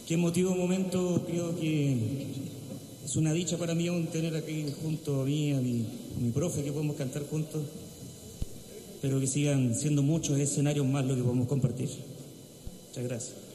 Qué emotivo momento, creo que es una dicha para mí aún tener aquí junto a mí, a mi profe, que podemos cantar juntos, pero que sigan siendo muchos escenarios más lo que podemos compartir. Muchas gracias.